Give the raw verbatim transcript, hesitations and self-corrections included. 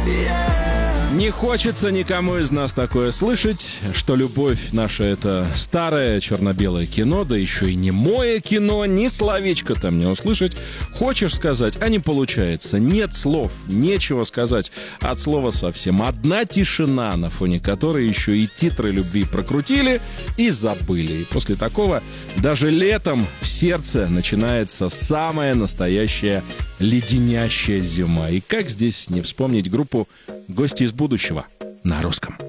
Не хочется никому из нас такое слышать, что любовь наша — это старое черно-белое кино, да еще и немое кино, ни словечко там не услышать. Хочешь сказать, а не получается. Нет слов, нечего сказать. От слова совсем одна тишина, на фоне которой еще и титры любви прокрутили и забыли. И после такого даже летом в сердце начинается самая настоящая леденящая зима. И как здесь не вспомнить группу «Гости из будущего» на русском?